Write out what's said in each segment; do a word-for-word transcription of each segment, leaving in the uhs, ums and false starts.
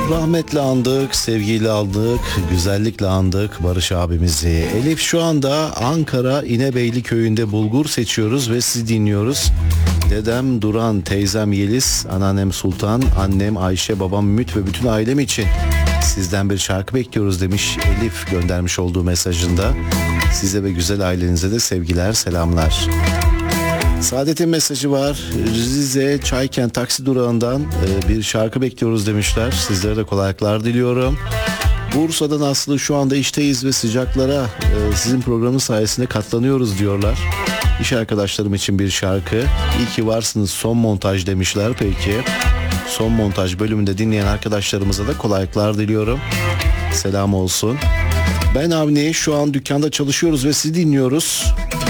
Rahmetle andık, sevgiyle andık, güzellikle andık Barış abimizi. Elif şu anda Ankara İnebeyli köyünde bulgur seçiyoruz ve sizi dinliyoruz. Dedem Duran, teyzem Yeliz, anneannem Sultan, annem Ayşe, babam Ümit ve bütün ailem için sizden bir şarkı bekliyoruz demiş Elif göndermiş olduğu mesajında. Size ve güzel ailenize de sevgiler, selamlar. Saadet'in mesajı var. Rize Çaykent taksi durağından bir şarkı bekliyoruz demişler. Sizlere de kolaylıklar diliyorum. Bursa'dan Aslı, şu anda işteyiz ve sıcaklara sizin programın sayesinde katlanıyoruz diyorlar. İş arkadaşlarım için bir şarkı. İyi ki varsınız, son montaj demişler. Peki son montaj bölümünde dinleyen arkadaşlarımıza da kolaylıklar diliyorum. Selam olsun. Ben Avni, şu an dükkanda çalışıyoruz ve sizi dinliyoruz.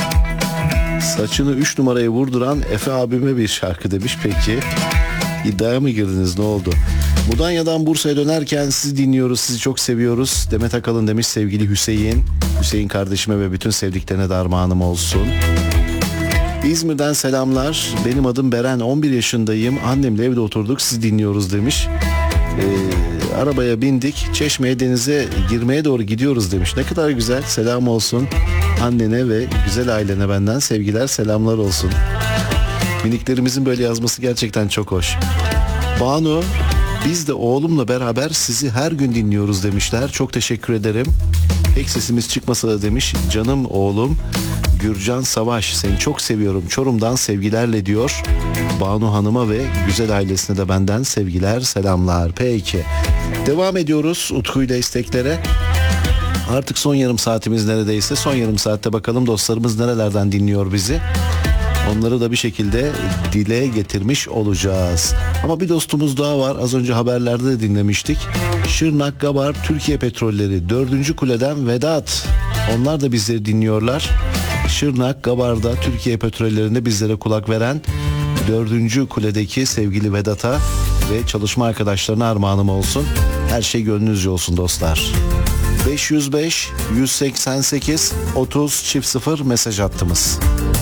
Saçını üç numaraya vurduran Efe abime bir şarkı demiş. Peki iddiaya mı girdiniz, ne oldu? Mudanya'dan Bursa'ya dönerken sizi dinliyoruz, sizi çok seviyoruz. Demet Akalın demiş sevgili Hüseyin. Hüseyin kardeşime ve bütün sevdiklerine de armağanım olsun. İzmir'den selamlar. Benim adım Beren, on bir yaşındayım. Annemle evde oturduk, sizi dinliyoruz demiş. Ee, arabaya bindik, Çeşme'ye, denize girmeye doğru gidiyoruz demiş. Ne kadar güzel, selam olsun. Annene ve güzel ailene benden sevgiler, selamlar olsun. Miniklerimizin böyle yazması gerçekten çok hoş. Banu, biz de oğlumla beraber sizi her gün dinliyoruz demişler. Çok teşekkür ederim. Pek sesimiz çıkmasa da demiş canım oğlum Gürcan Savaş, seni çok seviyorum, Çorum'dan sevgilerle diyor. Banu Hanım'a ve güzel ailesine de benden sevgiler, selamlar. Peki devam ediyoruz Utku ile isteklere. Artık son yarım saatimiz neredeyse. Son yarım saatte bakalım dostlarımız nerelerden dinliyor bizi. Onları da bir şekilde dile getirmiş olacağız. Ama bir dostumuz daha var. Az önce haberlerde de dinlemiştik. Şırnak Gabar Türkiye Petrolleri dördüncü Kule'den Vedat. Onlar da bizleri dinliyorlar. Şırnak Gabar'da Türkiye Petrollerinde bizlere kulak veren dördüncü Kule'deki sevgili Vedat'a ve çalışma arkadaşlarına armağanım olsun. Her şey gönlünüzce olsun dostlar. beş yüz beş yüz seksen sekiz otuz çift sıfır mesaj hattımız.